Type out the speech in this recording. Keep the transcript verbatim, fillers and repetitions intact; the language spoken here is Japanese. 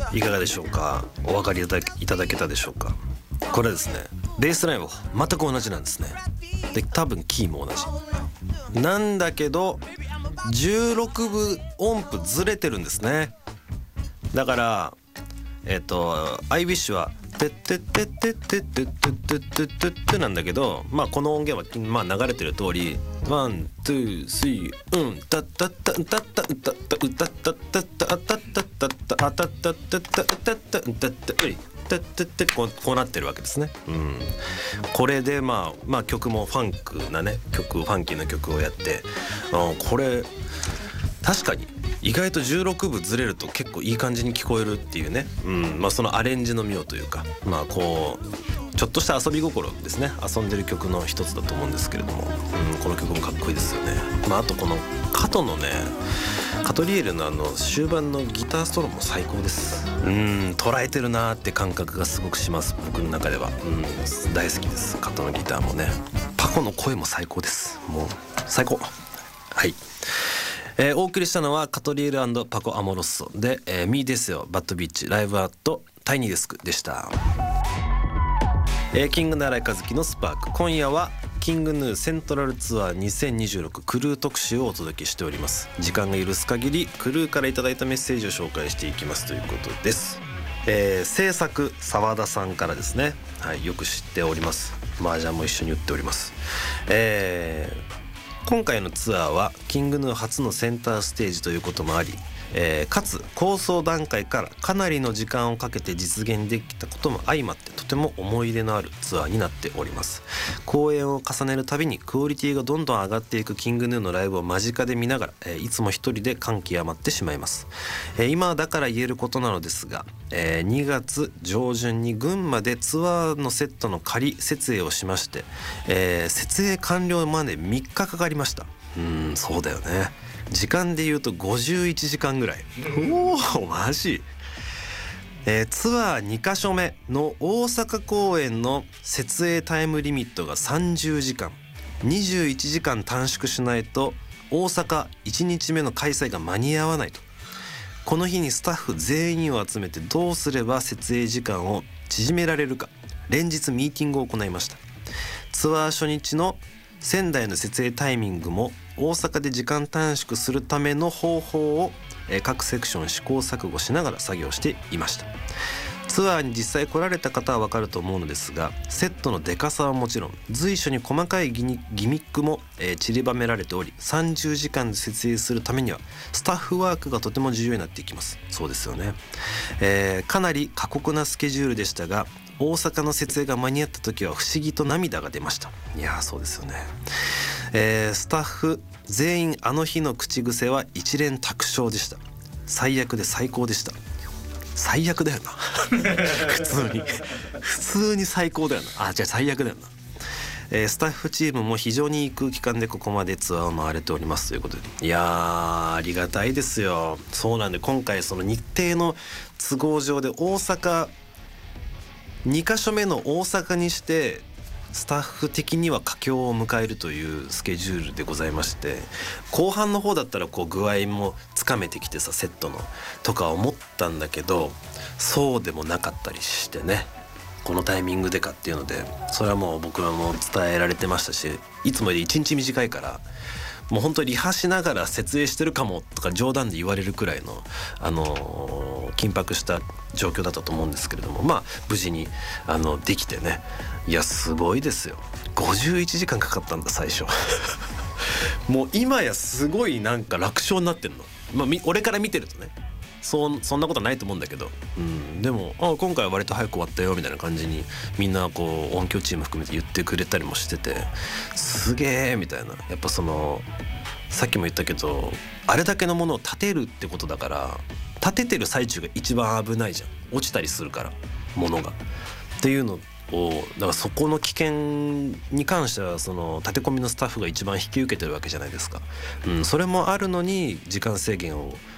いかがでしょうか。お分かりいただけいただけたでしょうか。これですね、ベースラインは全く同じなんですね。で多分キーも同じなんだけどじゅうろくぶ音符ずれてるんですね。だからえっと I wish はてってってってってってってってってってってなんだけど、まあこの音源はまあ流れてる通りワンツースリーうんたったったたった歌った歌ったったったあたったったったあたったったった歌った歌ったういたったってこうこうなってるわけですね。うん。これでまあまあ曲もファンクなね曲ファンキーな曲をやって、あこれ確かに意外とじゅうろくぶずれると結構いい感じに聞こえるっていうね、うんまあ、そのアレンジの妙というか、まあこうちょっとした遊び心ですね。遊んでる曲の一つだと思うんですけれども、うん、この曲もかっこいいですよね。まあ、あとこのカトのねカトリエルのあの終盤のギターソロも最高です。うん捉えてるなーって感覚がすごくします。僕の中では、うん、大好きです。カトのギターもね、パコの声も最高です。もう最高。はい、えー、お送りしたのはカトリエル&パコアモロッソで、えー、ミーですよバッドビーチライブアットタイニーデスクでした。えー、キングナライカズキのスパーク、今夜はキングヌーセントラルツアーにせんにじゅうろくクルー特集をお届けしております。時間が許す限りクルーからいただいたメッセージを紹介していきますということです。えー、制作澤田さんからですね、はい、よく知っております。麻雀も一緒に打っております。えー、今回のツアーはキングヌー初のセンターステージということもあり、えー、かつ構想段階からかなりの時間をかけて実現できたことも相まってとても思い入れのあるツアーになっております。公演を重ねるたびにクオリティがどんどん上がっていくキングヌーのライブを間近で見ながら、えー、いつも一人で感極まってしまいます。えー、今だから言えることなのですが、えー、にがつ上旬に群馬でツアーのセットの仮設営をしまして、えー、設営完了までみっかかかりました。うーんそうだよね。時間で言うとごじゅういちじかんぐらい。おおマジ、えー、ツアーにかしょめの大阪公演の設営タイムリミットがさんじゅうじかん、にじゅういちじかん短縮しないと大阪いちにちめの開催が間に合わないと。この日にスタッフ全員を集めてどうすれば設営時間を縮められるか連日ミーティングを行いました。ツアー初日の仙台の設営タイミングも大阪で時間短縮するための方法を各セクション試行錯誤しながら作業していました。ツアーに実際来られた方は分かると思うのですが、セットのデカさはもちろん随所に細かいギミックも散りばめられており、さんじゅうじかんで設営するためにはスタッフワークがとても重要になっていきます。そうですよね、えー、かなり過酷なスケジュールでしたが大阪の設営が間に合った時は不思議と涙が出ました。いやーそうですよね、えー、スタッフ全員あの日の口癖は一連卓勝でした。最悪で最高でした。最悪だよな普通に普通に最高だよな。あじゃあ最悪だよな、えー、スタッフチームも非常にいい空気感でここまでツアーを回れておりますということで、いやーありがたいですよ。そうなんで今回その日程の都合上で大阪にかしょめの大阪にしてスタッフ的には佳境を迎えるというスケジュールでございまして、後半の方だったらこう具合もつかめてきてさセットのとか思ったんだけど、そうでもなかったりしてね、このタイミングでかっていうので、それはもう僕はもう伝えられてましたし、いつもよりいちにち短いからもう本当にリハしながら設営してるかもとか冗談で言われるくらいの、あのー、緊迫した状況だったと思うんですけれども、まあ無事にあのできてね、いやすごいですよ。ごじゅういちじかんかかったんだ最初もう今やすごいなんか楽勝になってんの、まあ、俺から見てるとねそ, そんなことはないと思うんだけど、うん、でもあ今回は割と早く終わったよみたいな感じにみんなこう音響チーム含めて言ってくれたりもしてて、すげえみたいな。やっぱそのさっきも言ったけどあれだけのものを立てるってことだから、立ててる最中が一番危ないじゃん、落ちたりするからものがっていうのを、だからそこの危険に関してはその立て込みのスタッフが一番引き受けてるわけじゃないですか、うん、それもあるのに時間制限を